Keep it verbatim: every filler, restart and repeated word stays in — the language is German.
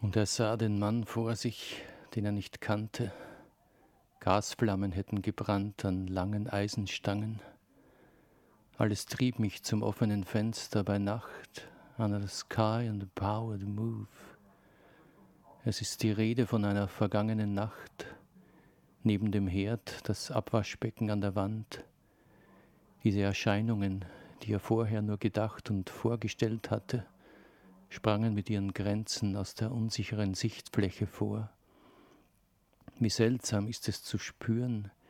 Und er sah den Mann vor sich, den er nicht kannte. Gasflammen hätten gebrannt an langen Eisenstangen. Alles trieb mich zum offenen Fenster bei Nacht, under the sky and the power to move. Es ist die Rede von einer vergangenen Nacht, neben dem Herd das Abwaschbecken an der Wand. Diese Erscheinungen, die er vorher nur gedacht und vorgestellt hatte, sprangen mit ihren Grenzen aus der unsicheren Sichtfläche vor. Wie seltsam ist es zu spüren,